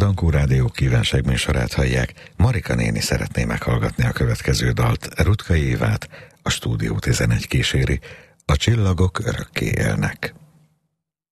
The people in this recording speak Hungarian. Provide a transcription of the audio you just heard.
Ankó Rádió kívánságműsorát hallják. Marika néni szeretné meghallgatni a következő dalt. Rutka Évát, a Stúdió 11 kíséri. A csillagok örökké élnek.